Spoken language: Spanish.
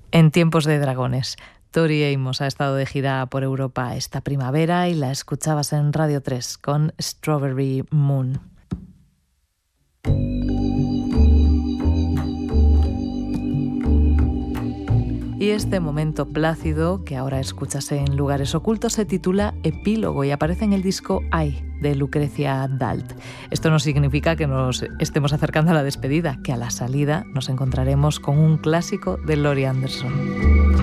En tiempos de dragones. Tori Amos ha estado de gira por Europa esta primavera y la escuchabas en Radio 3 con Strawberry Moon. Y este momento plácido que ahora escuchas en Lugares Ocultos se titula Epílogo y aparece en el disco Ay, de Lucrecia Dalt. Esto no significa que nos estemos acercando a la despedida, que a la salida nos encontraremos con un clásico de Laurie Anderson.